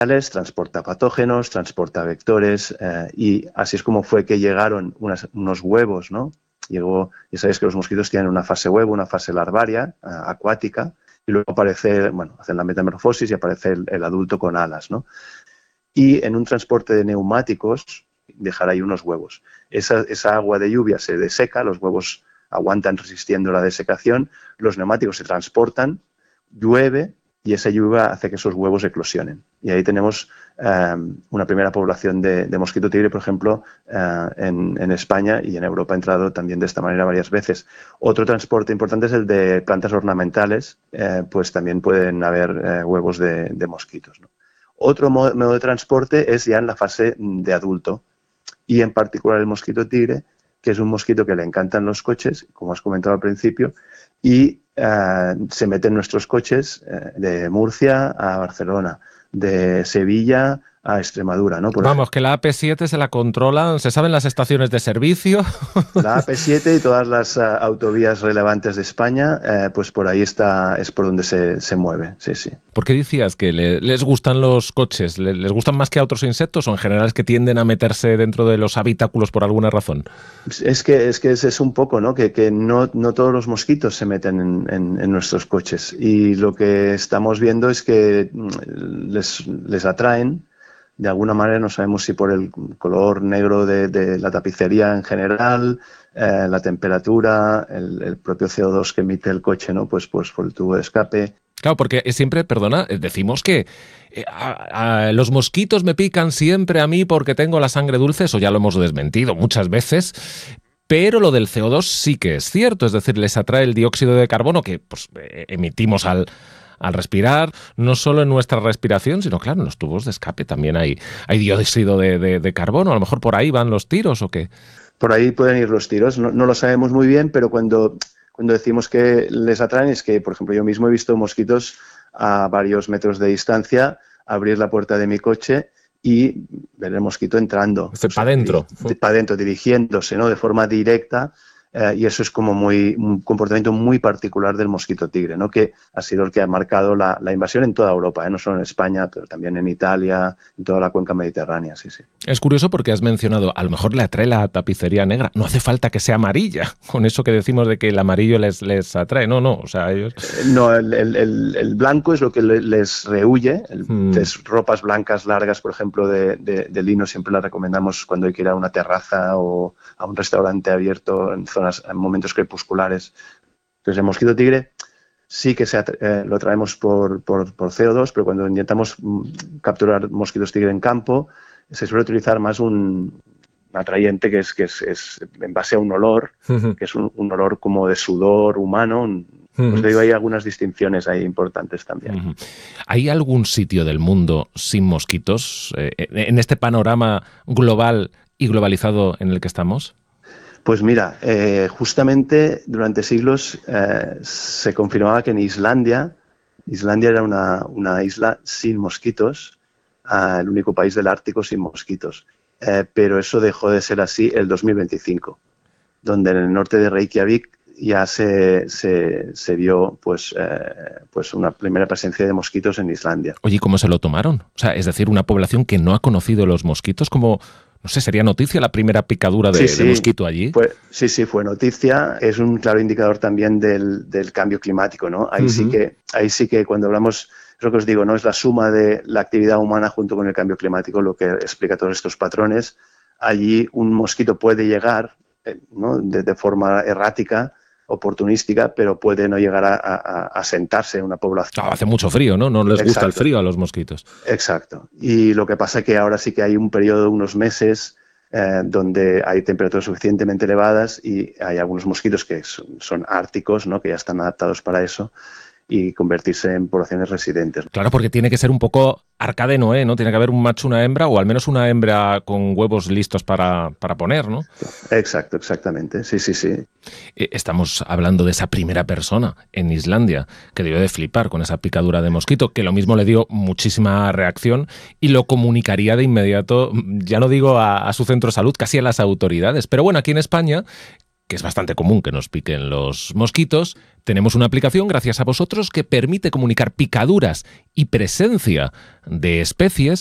transporta patógenos, transporta vectores, y así es como fue que llegaron unos huevos, ¿no? Ya sabéis que los mosquitos tienen una fase huevo, una fase larvaria, acuática, y luego hacen la metamorfosis y aparece el adulto con alas, ¿no? Y en un transporte de neumáticos dejar ahí unos huevos. Esa agua de lluvia se deseca, los huevos aguantan resistiendo la desecación, los neumáticos se transportan, llueve y esa lluvia hace que esos huevos eclosionen. Y ahí tenemos una primera población de mosquito tigre, por ejemplo, en España, y en Europa ha entrado también de esta manera varias veces. Otro transporte importante es el de plantas ornamentales, pues también pueden haber huevos de mosquitos, ¿no? Otro modo de transporte es ya en la fase de adulto, y en particular el mosquito tigre, que es un mosquito que le encantan los coches, como has comentado al principio, y se mete en nuestros coches de Murcia a Barcelona, de Sevilla a Extremadura, ¿no? Vamos, que la AP7 se la controlan, se saben las estaciones de servicio. La AP7 y todas las autovías relevantes de España, pues por ahí es por donde se mueve, sí, sí. ¿Por qué decías que les gustan los coches? ¿Les gustan más que a otros insectos o en general es que tienden a meterse dentro de los habitáculos por alguna razón? Es que es un poco, ¿no? Que no todos los mosquitos se meten en nuestros coches, y lo que estamos viendo es que les atraen. De alguna manera, no sabemos si por el color negro de la tapicería en general, la temperatura, el propio CO2 que emite el coche, ¿no? Pues por el tubo de escape. Claro, porque siempre, perdona, decimos que los mosquitos me pican siempre a mí porque tengo la sangre dulce, eso ya lo hemos desmentido muchas veces, pero lo del CO2 sí que es cierto, es decir, les atrae el dióxido de carbono que pues, emitimos al respirar, no solo en nuestra respiración, sino claro, en los tubos de escape también hay dióxido de carbono. A lo mejor por ahí van los tiros, ¿o qué? Por ahí pueden ir los tiros, no lo sabemos muy bien, pero cuando decimos que les atraen es que, por ejemplo, yo mismo he visto mosquitos a varios metros de distancia abrir la puerta de mi coche y ver el mosquito entrando. Para adentro. Para adentro, dirigiéndose, ¿no? De forma directa. Y eso es como un comportamiento muy particular del mosquito tigre, ¿no? Que ha sido el que ha marcado la invasión en toda Europa, no solo en España, pero también en Italia, en toda la cuenca mediterránea, sí, sí. Es curioso porque has mencionado, a lo mejor le atrae la tapicería negra, no hace falta que sea amarilla, con eso que decimos de que el amarillo les atrae, no, o sea, ellos... No, el blanco es lo que les rehuye, ropas blancas largas, por ejemplo, de lino, siempre las recomendamos cuando hay que ir a una terraza o a un restaurante abierto en momentos crepusculares. Entonces el mosquito tigre sí que lo traemos por CO2, pero cuando intentamos capturar mosquitos tigre en campo se suele utilizar más un atrayente que es en base a un olor, que es un olor como de sudor humano. Pues digo, hay algunas distinciones ahí importantes también. ¿Hay algún sitio del mundo sin mosquitos en este panorama global y globalizado en el que estamos? Pues mira, justamente durante siglos se confirmaba que en Islandia era una isla sin mosquitos, el único país del Ártico sin mosquitos. Pero eso dejó de ser así el 2025, donde en el norte de Reykjavik ya se vio pues una primera presencia de mosquitos en Islandia. Oye, ¿cómo se lo tomaron? O sea, es decir, una población que no ha conocido los mosquitos, como... No sé, ¿sería noticia la primera picadura de mosquito allí? Sí, fue noticia. Es un claro indicador también del cambio climático, ¿no? Ahí sí que cuando hablamos, es lo que os digo, ¿no? Es la suma de la actividad humana junto con el cambio climático lo que explica todos estos patrones. Allí un mosquito puede llegar, ¿no? de forma errática, oportunística, pero puede no llegar a sentarse en una población. Hace mucho frío, ¿no? No les gusta el frío a los mosquitos. Exacto. Y lo que pasa es que ahora sí que hay un periodo de unos meses donde hay temperaturas suficientemente elevadas y hay algunos mosquitos que son árticos, ¿no? Que ya están adaptados para eso y convertirse en poblaciones residentes. Claro, porque tiene que ser un poco arca de Noé, ¿no? Tiene que haber un macho, una hembra, o al menos una hembra con huevos listos para poner, ¿no? Exacto, exactamente. Sí. Estamos hablando de esa primera persona en Islandia que debió de flipar con esa picadura de mosquito, que lo mismo le dio muchísima reacción y lo comunicaría de inmediato, ya no digo a su centro de salud, casi a las autoridades. Pero bueno, aquí en España, que es bastante común que nos piquen los mosquitos, tenemos una aplicación, gracias a vosotros, que permite comunicar picaduras y presencia de especies